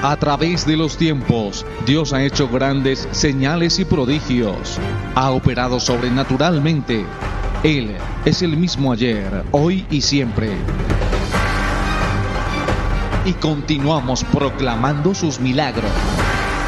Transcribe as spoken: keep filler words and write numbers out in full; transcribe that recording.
A través de los tiempos, Dios ha hecho grandes señales y prodigios. Ha operado sobrenaturalmente. Él es el mismo ayer, hoy y siempre. Y continuamos proclamando sus milagros.